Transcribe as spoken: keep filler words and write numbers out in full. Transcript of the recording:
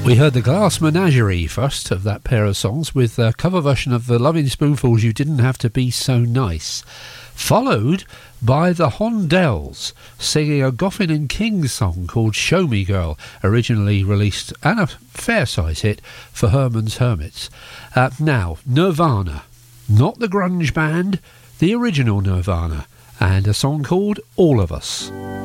We heard the Glass Menagerie first of that pair of songs with a cover version of the Loving Spoonfuls' You Didn't Have to Be So Nice, followed by the Hondells singing a Goffin and King song called Show Me Girl, originally released and a fair size hit for Herman's Hermits. Uh, now, Nirvana, not the grunge band, the original Nirvana, and a song called All of Us.